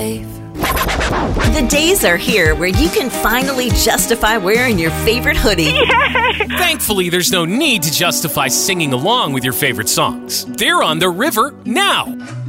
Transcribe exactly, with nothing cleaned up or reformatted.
faith. The days are here where you can finally justify wearing your favorite hoodie. Thankfully, there's no need to justify singing along with your favorite songs. They're on the river now.